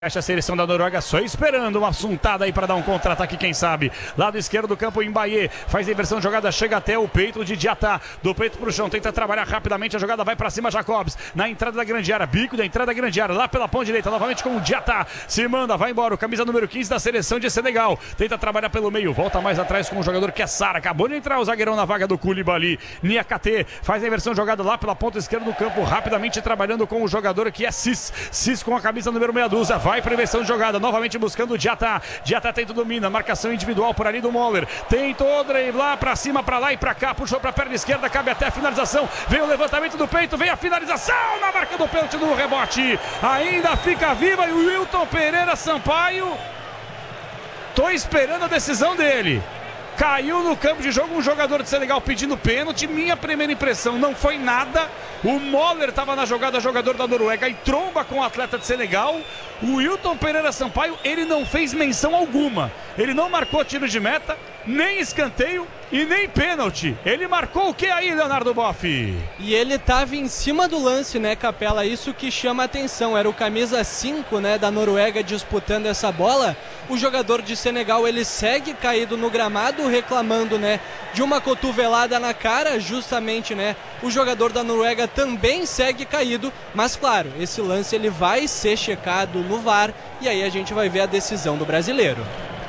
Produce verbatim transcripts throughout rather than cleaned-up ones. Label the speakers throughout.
Speaker 1: Fecha a seleção da Noruega só esperando uma assuntada aí para dar um contra-ataque, quem sabe. Lado esquerdo do campo, Mbaye faz a inversão de jogada, chega até o peito de Diatá. Do peito pro chão, tenta trabalhar rapidamente, a jogada vai para cima, Jacobs. Na entrada da grande área, bico da entrada da grande área, lá pela ponta direita, novamente com o Diatá. Se manda, vai embora, o camisa número quinze da seleção de Senegal. Tenta trabalhar pelo meio, volta mais atrás com o jogador que é Sara. Acabou de entrar o zagueirão na vaga do Koulibaly. Niakate faz a inversão de jogada lá pela ponta esquerda do campo, rapidamente trabalhando com o jogador que é Cis. Cis com a camisa número meia dúzia, vai para inversão de jogada. Novamente buscando o Diatá. Diatá tenta domina, marcação individual por ali do Moller. Tentou driblar pra cima, pra lá e pra cá. Puxou pra perna esquerda, cabe até a finalização. Vem o levantamento do peito, vem a finalização na marca do pênalti no rebote. Ainda fica viva e o Wilton Pereira Sampaio. Tô esperando a decisão dele. Caiu no campo de jogo um jogador de Senegal pedindo pênalti. Minha primeira impressão não foi nada. O Moller estava na jogada, jogador da Noruega, e tromba com o atleta de Senegal. O Wilton Pereira Sampaio, ele não fez menção alguma. Ele não marcou tiro de meta, nem escanteio e nem pênalti. Ele marcou o que aí, Leonardo Boff?
Speaker 2: E ele estava em cima do lance, né, Capela? Isso que chama a atenção. Era o camisa cinco, né, da Noruega disputando essa bola. O jogador de Senegal, ele segue caído no gramado, reclamando, né, de uma cotovelada na cara, justamente, né? O jogador da Noruega também segue caído, mas claro, esse lance ele vai ser checado no V A R e aí a gente vai ver a decisão do brasileiro.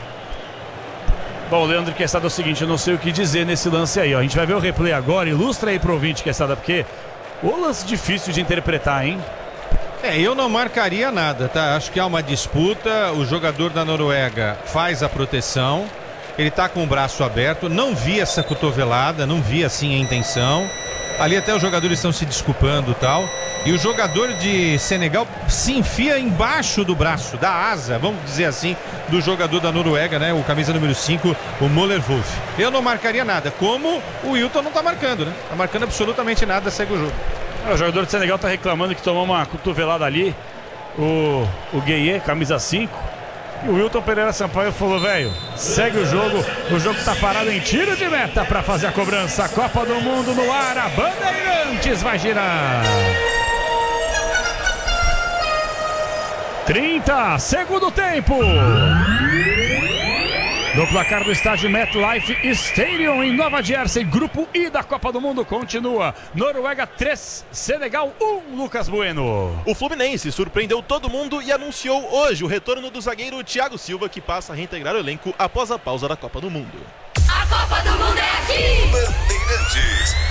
Speaker 1: Bom, Leandro Quesada, é o seguinte, eu não sei o que dizer nesse lance aí, ó. A gente vai ver o replay agora, ilustra aí pro ouvinte, Quesada, porque o lance difícil de interpretar, hein?
Speaker 3: É, eu não marcaria nada, tá? Acho que há uma disputa, o jogador da Noruega faz a proteção, ele tá com o braço aberto, não vi essa cotovelada, não vi assim a intenção. Ali até os jogadores estão se desculpando e tal. E o jogador de Senegal se enfia embaixo do braço, da asa, vamos dizer assim, do jogador da Noruega, né? O camisa número cinco, o Moller Wolf. Eu não marcaria nada, como o Wilton não tá marcando, né? Tá marcando absolutamente nada, segue o jogo.
Speaker 1: O jogador de Senegal tá reclamando que tomou uma cotovelada ali. O, o Gueye, camisa cinco. E o Wilton Pereira Sampaio falou, velho, segue o jogo. O jogo tá parado em tiro de meta para fazer a cobrança. Copa do Mundo no ar, a Bandeirantes vai girar. trinta, segundo tempo. No placar do estádio MetLife Stadium em Nova Jersey, grupo I da Copa do Mundo continua. Noruega três, Senegal um, Lucas Bueno.
Speaker 4: O Fluminense surpreendeu todo mundo e anunciou hoje o retorno do zagueiro Thiago Silva, que passa a reintegrar o elenco após a pausa da Copa do Mundo.
Speaker 5: A Copa do Mundo é aqui!
Speaker 1: Bandeirantes.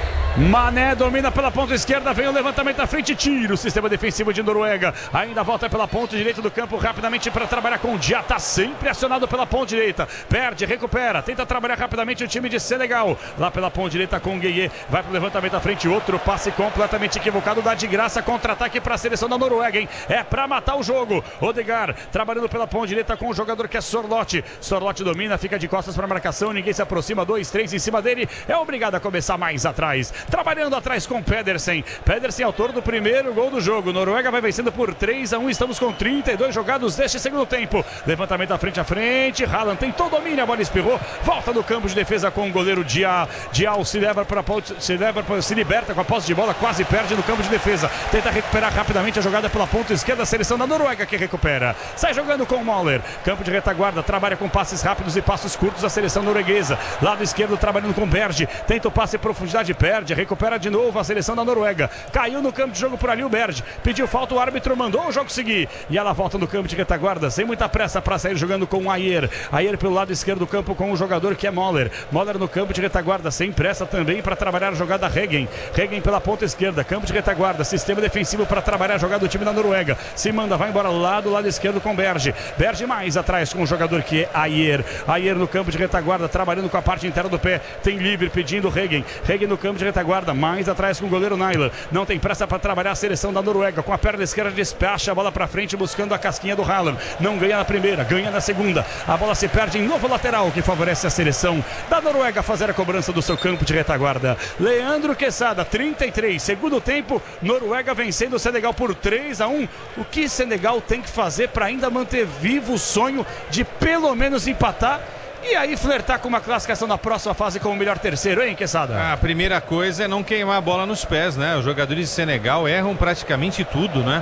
Speaker 1: Mané domina pela ponta esquerda, vem o levantamento da frente, tira o sistema defensivo de Noruega, ainda volta pela ponta direita do campo rapidamente para trabalhar com o Diatá, sempre acionado pela ponta direita, perde, recupera, tenta trabalhar rapidamente o time de Senegal, lá pela ponta direita com o Gueye, vai para o levantamento da frente, outro passe completamente equivocado, dá de graça, contra-ataque para a seleção da Noruega, hein? É para matar o jogo. Odegaard trabalhando pela ponta direita com o jogador que é Sorloth, Sorloth domina, fica de costas para a marcação, ninguém se aproxima, dois, três em cima dele, é obrigado a começar mais atrás. Trabalhando atrás com Pedersen. Pedersen, autor do primeiro gol do jogo. Noruega vai vencendo por três a um. Estamos com trinta e dois jogados deste segundo tempo. Levantamento da frente a frente. Haaland tentou domínio, a bola espirrou. Volta do campo de defesa com o goleiro Dial. Dial se leva para se leva pra, se liberta com a posse de bola, quase perde no campo de defesa. Tenta recuperar rapidamente a jogada pela ponta esquerda. A seleção da Noruega que recupera. Sai jogando com o Moller. Campo de retaguarda. Trabalha com passes rápidos e passos curtos a seleção norueguesa. Lado esquerdo trabalhando com Berge. Tenta o passe em profundidade, perde. Recupera de novo a seleção da Noruega. Caiu no campo de jogo por ali o Berge. Pediu falta, o árbitro mandou o jogo seguir. E ela volta no campo de retaguarda, sem muita pressa para sair jogando com o Ayer. Ayer pelo lado esquerdo do campo com o jogador que é Moller. Moller no campo de retaguarda, sem pressa também para trabalhar a jogada Regen. Regen pela ponta esquerda, campo de retaguarda, sistema defensivo para trabalhar a jogada do time da Noruega. Se manda, vai embora lá do lado esquerdo com Berge. Berge mais atrás com o jogador que é Ayer. Ayer no campo de retaguarda, trabalhando com a parte interna do pé. Tem livre pedindo Regen. Regen no campo de retaguarda, mais atrás com o goleiro Nyland. Não tem pressa para trabalhar a seleção da Noruega. Com a perna esquerda despecha a bola para frente buscando a casquinha do Haaland. Não ganha na primeira, ganha na segunda. A bola se perde em novo lateral que favorece a seleção da Noruega a fazer a cobrança do seu campo de retaguarda. Leandro Quesada, trinta e três, segundo tempo, Noruega vencendo o Senegal por três a um. O que Senegal tem que fazer para ainda manter vivo o sonho de pelo menos empatar e aí flertar com uma classificação na próxima fase como o melhor terceiro, hein, Quesada?
Speaker 3: A primeira coisa é não queimar a bola nos pés, né? Os jogadores de Senegal erram praticamente tudo, né?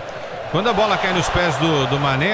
Speaker 3: Quando a bola cai nos pés do, do Mané,